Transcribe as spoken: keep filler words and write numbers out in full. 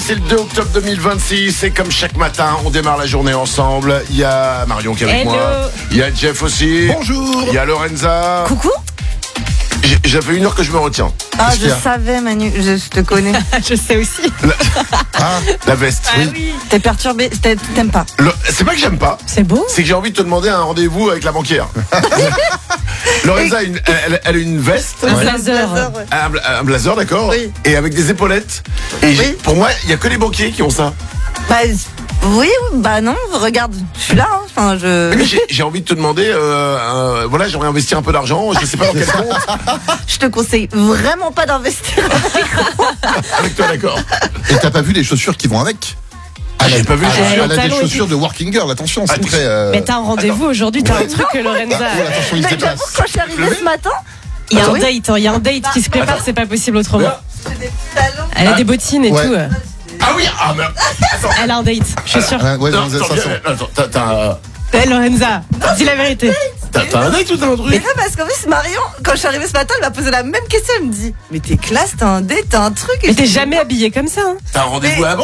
c'est le deux octobre deux mille vingt-six et comme chaque matin, on démarre la journée ensemble. Il y a Marion qui est avec Hello. moi. Il y a Jeff aussi. Bonjour. Il y a Lorenza. Coucou. J'ai- J'avais une heure que je me retiens. Ah, Qu'est-ce qu'il je y a savais, Manu, je, je te connais. Je sais aussi. Ah, La veste. Ah oui. T'es perturbé, t'es- t'aimes pas. Le- C'est pas que j'aime pas, C'est beau. c'est que j'ai envie de te demander un rendez-vous avec la banquière. Lorenza, a une- elle, elle a une veste. Un Ouais. blazer. Blazer, ouais. Un, bla- un blazer, d'accord. Oui. Et avec des épaulettes. Et j'ai- Oui. pour moi, il y a que les banquiers qui ont ça. Bah, oui, oui, bah non, regarde, je suis là, hein. Enfin, je, Mais j'ai j'ai envie de te demander, euh, euh, voilà, j'aimerais investir un peu d'argent, je sais pas dans quel compte. je te conseille vraiment pas d'investir. Avec toi, d'accord. et t'as pas vu les chaussures qui vont avec? Ah, j'ai pas vu. Ah, j'ai- Euh, elle a des talons chaussures de working girl, attention, c'est Ah, très... euh, Mais t'as un rendez-vous aujourd'hui, t'as un truc, Lorenza. ah, ouais, attention, il se Mais déplace. j'avoue, quand je suis arrivée ce matin, Il y a un Attends. date, hein, il y a un date qui se prépare, c'est pas possible autrement. j'ai des petits talons. Elle a des bottines et Ouais. tout. Ah oui, ah mais attends. Elle a un date, je suis sûre. Ah, ouais, Non, dans- attends, ça viens, sent. attends, t'as- t'as Eh, Lorenza, dis la vérité. t'as- t'as un date ou t'as un Mais truc? non, parce qu'en plus, Marion, quand je suis arrivée ce matin, elle m'a posé la même question. Elle me dit, mais t'es classe, t'as un date, t'as un truc. Et Mais je t'es dis, jamais habillée comme ça, hein. T'as un rendez-vous Mais- avant?